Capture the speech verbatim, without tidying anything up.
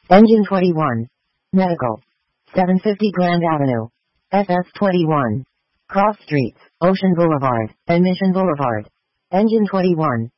Engine twenty-one. Medical. seven fifty Grand Avenue. F S twenty-one. Cross Streets, Ocean Boulevard, and Mission Boulevard. Engine twenty-one.